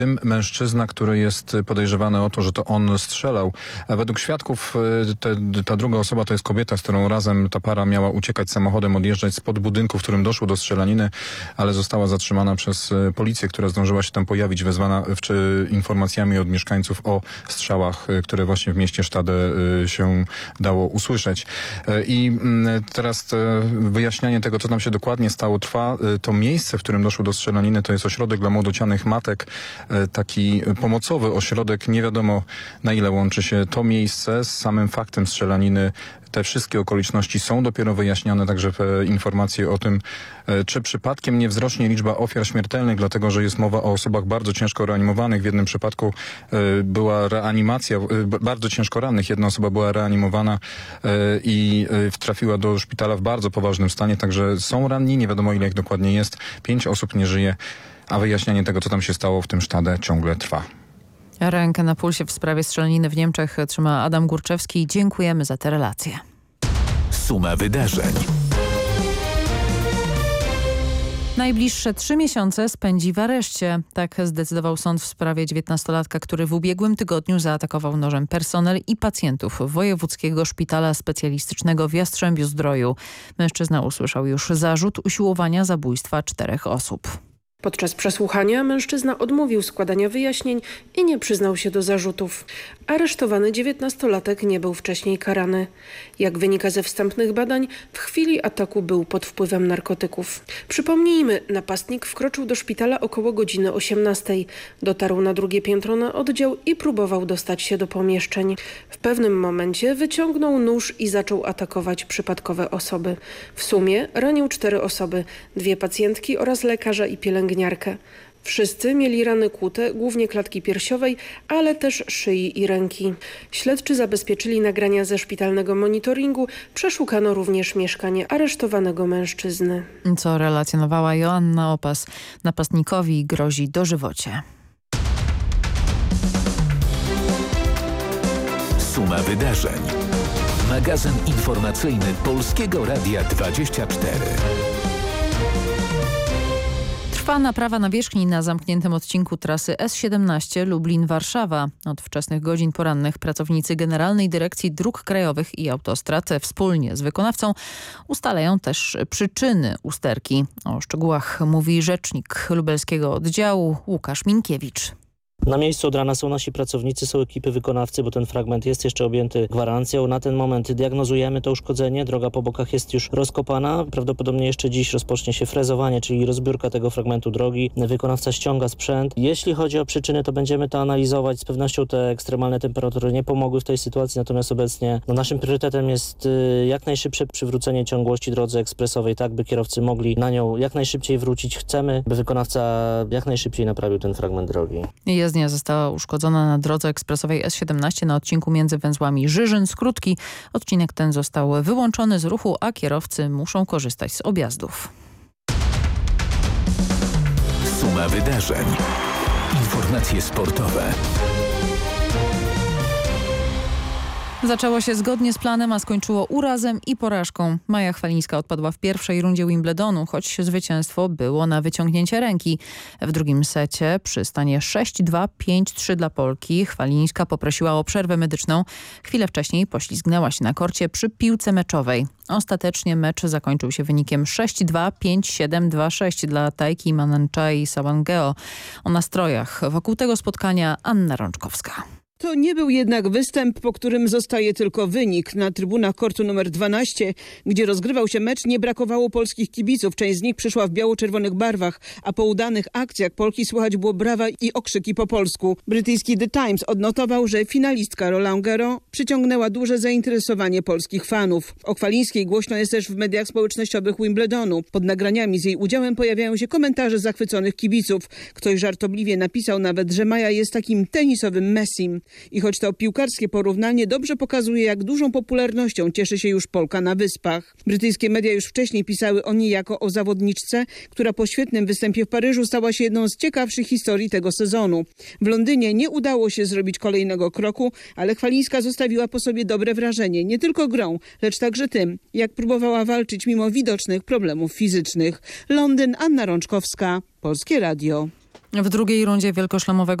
tym mężczyzna, który jest podejrzewany o to, że to on strzelał. Według świadków ta druga osoba to jest kobieta, z którą razem ta para miała uciekać samochodem, odjeżdżać spod budynku, w którym doszło do strzelaniny, ale została zatrzymana przez policję, która zdążyła się tam pojawić, wezwana informacjami od mieszkańców o strzałach, które właśnie w mieście Stade się dało usłyszeć. I teraz wyjaśnianie tego, co tam się dokładnie stało, trwa. To miejsce, w którym doszło do strzelaniny, to jest ośrodek dla młodocianych matek, taki pomocowy ośrodek. Nie wiadomo, na ile łączy się to miejsce z samym faktem strzelaniny. Te wszystkie okoliczności są dopiero wyjaśniane, także informacje o tym, czy przypadkiem nie wzrośnie liczba ofiar śmiertelnych, dlatego że jest mowa o osobach bardzo ciężko reanimowanych. W jednym przypadku była reanimacja bardzo ciężko rannych. Jedna osoba była reanimowana i trafiła do szpitala w bardzo poważnym stanie, także są ranni, nie wiadomo ile ich dokładnie jest. 5 osób nie żyje, a wyjaśnianie tego, co tam się stało w tym Stade, ciągle trwa. Rękę na pulsie w sprawie strzelaniny w Niemczech trzyma Adam Górczewski. Dziękujemy za te relacje. Suma wydarzeń. Najbliższe 3 miesiące spędzi w areszcie. Tak zdecydował sąd w sprawie 19-latka, który w ubiegłym tygodniu zaatakował nożem personel i pacjentów Wojewódzkiego Szpitala Specjalistycznego w Jastrzębiu-Zdroju. Mężczyzna usłyszał już zarzut usiłowania zabójstwa 4 osób. Podczas przesłuchania mężczyzna odmówił składania wyjaśnień i nie przyznał się do zarzutów. Aresztowany 19-latek nie był wcześniej karany. Jak wynika ze wstępnych badań, w chwili ataku był pod wpływem narkotyków. Przypomnijmy, napastnik wkroczył do szpitala około godziny 18. Dotarł na drugie piętro na oddział i próbował dostać się do pomieszczeń. W pewnym momencie wyciągnął nóż i zaczął atakować przypadkowe osoby. W sumie ranił 4 osoby, 2 pacjentki oraz lekarza i pielęgniarkę. Wszyscy mieli rany kłute, głównie klatki piersiowej, ale też szyi i ręki. Śledczy zabezpieczyli nagrania ze szpitalnego monitoringu, przeszukano również mieszkanie aresztowanego mężczyzny. Co relacjonowała Joanna Opas. Napastnikowi grozi dożywocie. Suma wydarzeń. Magazyn informacyjny Polskiego Radia 24. Trwa naprawa nawierzchni na zamkniętym odcinku trasy S17 Lublin-Warszawa. Od wczesnych godzin porannych pracownicy Generalnej Dyrekcji Dróg Krajowych i Autostrad wspólnie z wykonawcą ustalają też przyczyny usterki. O szczegółach mówi rzecznik lubelskiego oddziału Łukasz Minkiewicz. Na miejscu od rana są nasi pracownicy, są ekipy wykonawcy, bo ten fragment jest jeszcze objęty gwarancją. Na ten moment diagnozujemy to uszkodzenie. Droga po bokach jest już rozkopana. Prawdopodobnie jeszcze dziś rozpocznie się frezowanie, czyli rozbiórka tego fragmentu drogi. Wykonawca ściąga sprzęt. Jeśli chodzi o przyczyny, to będziemy to analizować. Z pewnością te ekstremalne temperatury nie pomogły w tej sytuacji, natomiast obecnie naszym priorytetem jest jak najszybsze przywrócenie ciągłości drodze ekspresowej, tak by kierowcy mogli na nią jak najszybciej wrócić. Chcemy, by wykonawca jak najszybciej naprawił ten fragment drogi. Jezdnia została uszkodzona na drodze ekspresowej S17 na odcinku między węzłami Żyżyn-Skrótki. Odcinek ten został wyłączony z ruchu, a kierowcy muszą korzystać z objazdów. Suma wydarzeń. Informacje sportowe. Zaczęło się zgodnie z planem, a skończyło urazem i porażką. Maja Chwalińska odpadła w pierwszej rundzie Wimbledonu, choć zwycięstwo było na wyciągnięcie ręki. W drugim secie przy stanie 6-2, 5-3 dla Polki Chwalińska poprosiła o przerwę medyczną. Chwilę wcześniej poślizgnęła się na korcie przy piłce meczowej. Ostatecznie mecz zakończył się wynikiem 6-2, 5-7, 2-6 dla Taiki Mananchai Sawangeo. O nastrojach wokół tego spotkania Anna Rączkowska. To nie był jednak występ, po którym zostaje tylko wynik. Na trybunach kortu numer 12, gdzie rozgrywał się mecz, nie brakowało polskich kibiców. Część z nich przyszła w biało-czerwonych barwach, a po udanych akcjach Polki słychać było brawa i okrzyki po polsku. Brytyjski The Times odnotował, że finalistka Roland Garros przyciągnęła duże zainteresowanie polskich fanów. O Chwalińskiej głośno jest też w mediach społecznościowych Wimbledonu. Pod nagraniami z jej udziałem pojawiają się komentarze zachwyconych kibiców. Ktoś żartobliwie napisał nawet, że Maja jest takim tenisowym Messim. I choć to piłkarskie porównanie dobrze pokazuje, jak dużą popularnością cieszy się już Polka na Wyspach. Brytyjskie media już wcześniej pisały o niej jako o zawodniczce, która po świetnym występie w Paryżu stała się jedną z ciekawszych historii tego sezonu. W Londynie nie udało się zrobić kolejnego kroku, ale Chwalińska zostawiła po sobie dobre wrażenie, nie tylko grą, lecz także tym, jak próbowała walczyć mimo widocznych problemów fizycznych. Londyn, Anna Rączkowska, Polskie Radio. W drugiej rundzie wielkoszlemowego